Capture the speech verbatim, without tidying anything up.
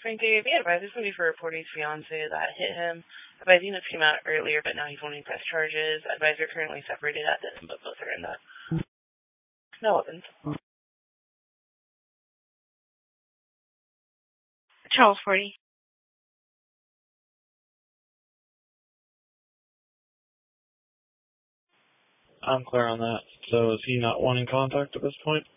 Frank Dave, yeah, advisors going to be for reporting his fiance that hit him. Advisor units came out earlier, but now he's wanting to press charges. Advisor currently separated at this, but both are in the no weapons. Charles forty. I'm clear on that. So is he not wanting contact at this point?